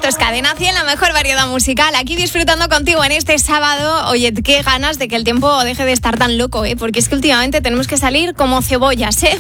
Esto es Cadena 100, la mejor variedad musical. Aquí disfrutando contigo en este sábado. Oye, qué ganas de que el tiempo deje de estar tan loco, ¿eh? Porque es que últimamente tenemos que salir como cebollas, ¿eh?